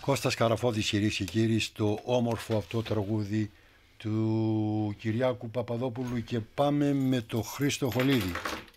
Κώστας Καραφώτης, κυρίες και κύριοι, στο όμορφο αυτό τραγούδι του Κυριάκου Παπαδόπουλου, και πάμε με το Χρήστο Χολίδη.